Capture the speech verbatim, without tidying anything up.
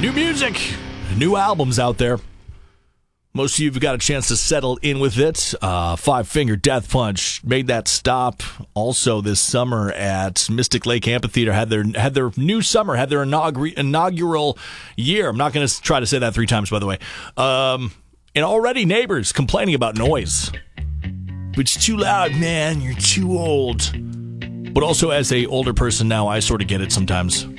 New music, new albums out there. Most of you have got a chance to settle in with it. Uh, Five Finger Death Punch made that stop also this summer at Mystic Lake Amphitheater. Had their had their new summer, had their inaugural inaugural year. I'm not going to try to say that three times, by the way. Um, and already neighbors complaining about noise. It's too loud, man. You're too old. But also, as a older person now, I sort of get it sometimes.